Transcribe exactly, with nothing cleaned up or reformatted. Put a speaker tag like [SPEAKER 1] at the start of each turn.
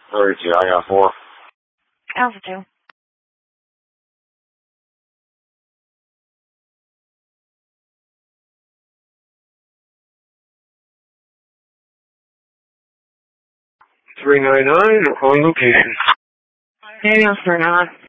[SPEAKER 1] thirty-two, I got four.
[SPEAKER 2] Alpha two.
[SPEAKER 1] three nine nine, calling location.
[SPEAKER 2] Daniel Smirnoff.